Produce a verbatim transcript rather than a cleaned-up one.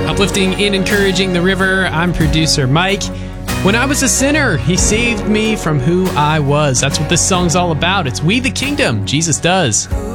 Uplifting and encouraging the river, I'm producer Mike. When I was a sinner, he saved me from who I was. That's what this song's all about. It's We the Kingdom. Jesus does.